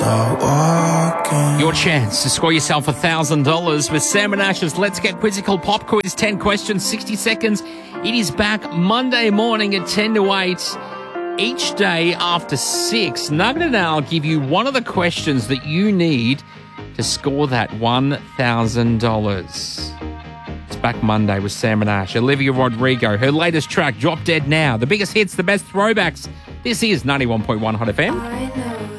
Your chance to score yourself $1,000 with Sam and Ash's Let's Get Quizzical Pop Quiz. 10 questions, 60 seconds. It is back Monday morning at 10 to 8. Each day after 6, Nugget and I'll give you one of the questions that you need to score that $1,000. It's back Monday with Sam and Ash. Olivia Rodrigo, her latest track, Drop Dead Now. The biggest hits, the best throwbacks. This is 91.1 Hot FM. I know.